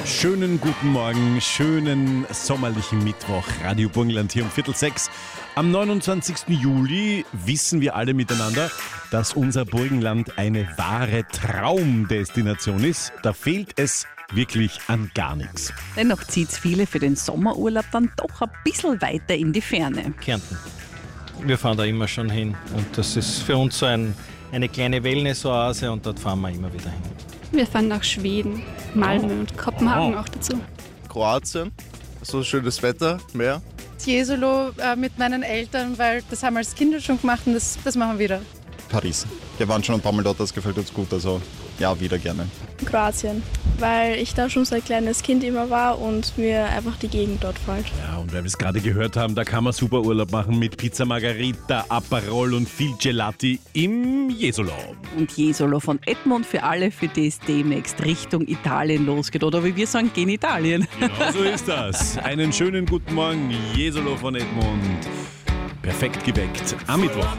Schönen guten Morgen, schönen sommerlichen Mittwoch. Radio Burgenland hier um 5:45. Am 29. Juli wissen wir alle miteinander, dass unser Burgenland eine wahre Traumdestination ist. Da fehlt es wirklich an gar nichts. Dennoch zieht es viele für den Sommerurlaub dann doch ein bisschen weiter in die Ferne. Kärnten. Wir fahren da immer schon hin und das ist für uns so eine kleine Wellness-Oase und dort fahren wir immer wieder hin. Wir fahren nach Schweden, Malmö und Kopenhagen auch dazu. Kroatien, so schönes Wetter, Meer. Jesolo mit meinen Eltern, weil das haben wir als Kinder schon gemacht und das machen wir wieder. Paris. Wir waren schon ein paar Mal dort, das gefällt uns gut, also ja, wieder gerne. Kroatien, weil ich da schon so ein kleines Kind immer war und mir einfach die Gegend dort gefällt. Ja, und weil wir es gerade gehört haben, da kann man super Urlaub machen mit Pizza Margherita, Aperol und viel Gelati im Jesolo. Und Jesolo von Edmund für alle, für die es demnächst Richtung Italien losgeht. Oder wie wir sagen, gen Italien. Genau so ist das. Einen schönen guten Morgen, Jesolo von Edmund. Perfekt geweckt am Mittwoch.